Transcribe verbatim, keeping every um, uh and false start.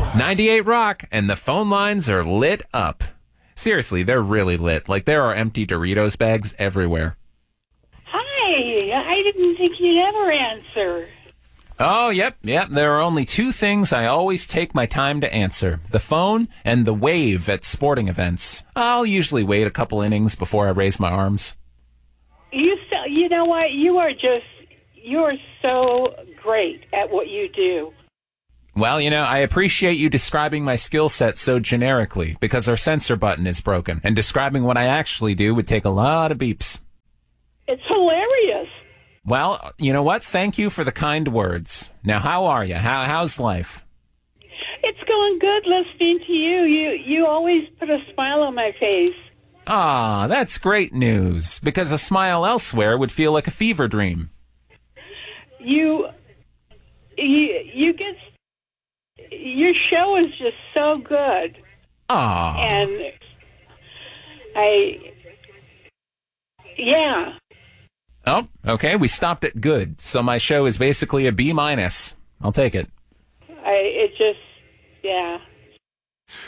ninety-eight Rock, and the phone lines are lit up. Seriously, they're really lit. Like, there are empty Doritos bags everywhere. Hi, I didn't think you'd ever answer. Oh, yep, yep. There are only two things I always take my time to answer. The phone and the wave at sporting events. I'll usually wait a couple innings before I raise my arms. You so, you know what? You are just, you are so great at what you do. Well, you know, I appreciate you describing my skill set so generically, because our censor button is broken, and describing what I actually do would take a lot of beeps. It's hilarious. Well, you know what? Thank you for the kind words. Now, how are you? How, how's life? It's going good listening to you. You you always put a smile on my face. Ah, that's great news, because a smile elsewhere would feel like a fever dream. You, you, you get, your show is just so good. Ah. And I, yeah. Oh, okay. We stopped at good. So my show is basically a B minus. I'll take it. I, it just, yeah.